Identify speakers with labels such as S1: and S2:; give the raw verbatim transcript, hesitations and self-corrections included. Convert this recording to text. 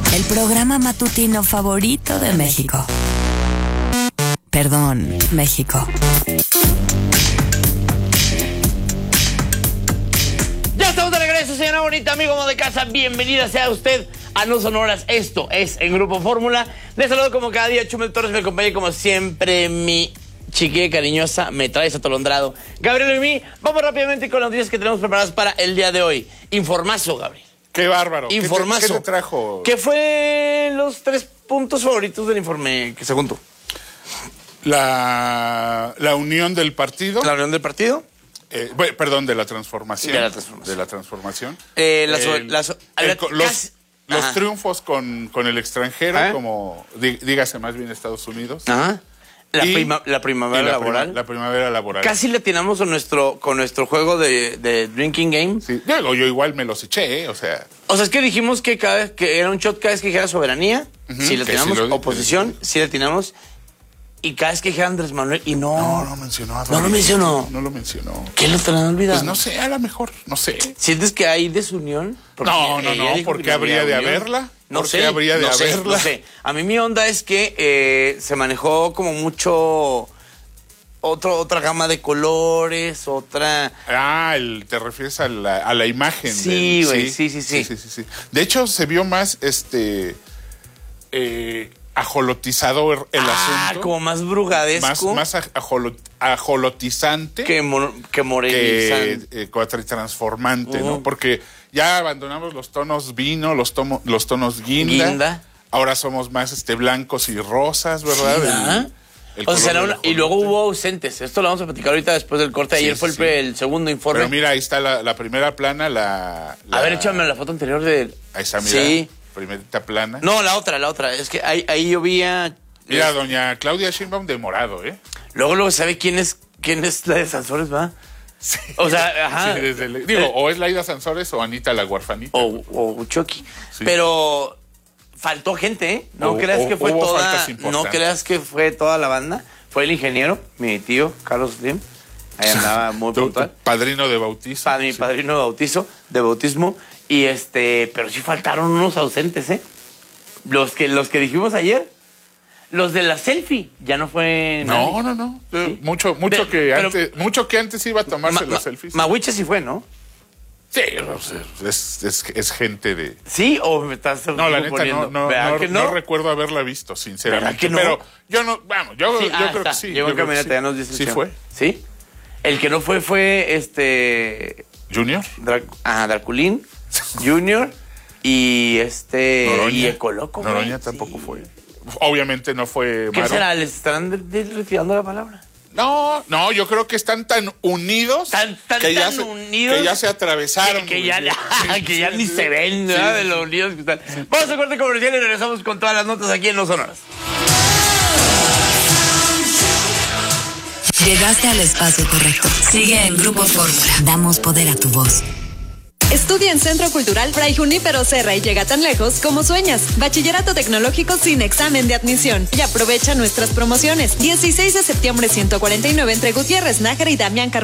S1: El programa matutino favorito de México. Perdón, México.
S2: Ya estamos de regreso, señora bonita, amigo amo de casa. Bienvenida sea usted a No Sonoras. Esto es en Grupo Fórmula. Les saludo como cada día, Chumel Torres, me acompaña como siempre mi chique cariñosa, me traes atolondrado, Gabriel y mí. Vamos rápidamente con las noticias que tenemos preparadas para el día de hoy. Informazo, Gabriel.
S3: Qué bárbaro.
S2: Informazo.
S3: ¿Qué te, qué te trajo?
S2: ¿Qué fue los tres puntos favoritos del informe que se juntó?
S3: La, la unión del partido.
S2: La unión del partido.
S3: Eh, bueno, perdón, de la transformación.
S2: De la transformación.
S3: De la transformación.
S2: Eh, la so,
S3: el,
S2: la so,
S3: el,
S2: la,
S3: los
S2: casi,
S3: los triunfos con, con el extranjero,
S2: ¿Ah?
S3: como dí, dígase más bien Estados Unidos.
S2: Ajá. La,
S3: y,
S2: prima, la primavera
S3: y la
S2: laboral.
S3: Prima, la primavera laboral.
S2: Casi le atinamos con nuestro, con nuestro juego de, de Drinking Game.
S3: Sí, yo, yo igual me los eché, ¿eh? O sea.
S2: O sea, es que dijimos que cada vez que era un shot cada vez que dijera soberanía, uh-huh, si le atinamos, sí lo, oposición, si le atinamos, y cada vez que dijera Andrés Manuel, y no.
S3: No, no mencionó.
S2: No lo mencionó.
S3: No lo mencionó.
S2: ¿Qué lo te han olvidado?
S3: Pues no sé, a lo mejor, no sé.
S2: ¿Sientes que hay desunión?
S3: Porque no, no, no, ¿por qué habría de haberla?
S2: No
S3: ¿Por
S2: sé,
S3: qué habría de
S2: no sé,
S3: haberla?
S2: no sé. A mí mi onda es que eh, se manejó como mucho... Otro, otra gama de colores, otra...
S3: Ah, el, te refieres a la, a la imagen.
S2: Sí, güey,
S3: ¿sí?
S2: Sí, sí, sí,
S3: sí, sí, sí, sí. De hecho, se vio más, este, eh, ajolotizado el
S2: ah,
S3: asunto.
S2: Como más brugadesco.
S3: Más, más ajolot, ajolotizante.
S2: Que, mo, que morelizante.
S3: Que eh, transformante, uh-huh. ¿no? Porque ya abandonamos los tonos vino, los, tomo, los tonos guinda. Guinda. Ahora somos más este, blancos y rosas, ¿verdad?
S2: Sí, ¿verdad? El o sea, una, y luego hubo ausentes. Esto lo vamos a platicar ahorita después del corte. Ayer sí, fue el, sí. el segundo informe.
S3: Pero mira, ahí está la, la primera plana. La, la...
S2: A ver, échame la foto anterior de...
S3: Ahí está, mira. Sí. Primerita plana.
S2: No, la otra, la otra. Es que ahí, ahí yo vi a...
S3: Mira, doña Claudia Sheinbaum de morado, ¿eh?
S2: Luego, luego sabe quién es quién es la de Sansores, ¿va?
S3: Sí.
S2: O sea, ajá.
S3: Sí, desde el, digo, o es Laida Sansores o Anita la Huerfanita.
S2: O, o Chucky. Sí. Pero faltó gente, ¿eh? No
S3: o,
S2: creas
S3: o,
S2: que fue toda... No
S3: creas
S2: creas que fue toda la banda. Fue el ingeniero, mi tío, Carlos Slim. Ahí andaba muy
S3: tu,
S2: puntual.
S3: Tu padrino de bautizo.
S2: Pa, mi sí. padrino de bautizo, de bautismo. Y este, pero sí faltaron unos ausentes, ¿eh? Los que, los que dijimos ayer. Los de la selfie. Ya no fue nadie.
S3: No, no, no. ¿Sí? Mucho, mucho, de, que antes, mucho que antes iba a tomarse ma, las selfies.
S2: Mahuiche sí fue, ¿no?
S3: Sí, es, es, es gente de...
S2: ¿Sí? ¿O me estás
S3: No, la neta, no, no, no, no? no recuerdo haberla visto, sinceramente.
S2: Que no?
S3: Pero yo no, vamos, yo,
S2: sí,
S3: yo
S2: ah,
S3: creo
S2: está.
S3: que sí.
S2: Llegó en camioneta,
S3: sí.
S2: ya nos dice.
S3: ¿Sí fue?
S2: ¿Sí? El que no fue fue este...
S3: ¿Junior?
S2: Dra ah, Draculín, Junior y este...
S3: Noroña.
S2: Y Ecoloco.
S3: Noroña
S2: sí.
S3: tampoco fue. Obviamente no fue
S2: ¿Qué
S3: Maro.
S2: será? ¿Les estarán retirando la palabra?
S3: No, no, yo creo que están tan unidos
S2: tan, tan,
S3: que, ya
S2: tan
S3: se,
S2: unidos
S3: que ya se atravesaron.
S2: Que, que ya, sí, que ya sí, ni sí, se ven, ¿no? Sí, de los unidos que están.
S3: Sí.
S2: Vamos a corte comercial y regresamos con todas las notas aquí en No Sonoras.
S1: Llegaste al espacio correcto. Sigue en Grupo Fórmula. Damos poder a tu voz.
S4: Estudia en Centro Cultural Fray Junípero Serra y llega tan lejos como sueñas. Bachillerato tecnológico sin examen de admisión. Y aprovecha nuestras promociones. dieciséis de septiembre ciento cuarenta y nueve entre Gutiérrez, Nájera y Damián Carvajal.